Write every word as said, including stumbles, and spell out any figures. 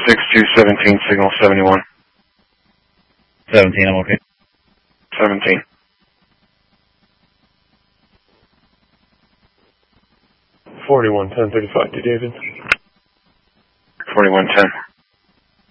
six two seventeen, signal seventy-one. seventeen, I'm okay. seventeen. forty-one ten thirty-five to David. forty-one ten.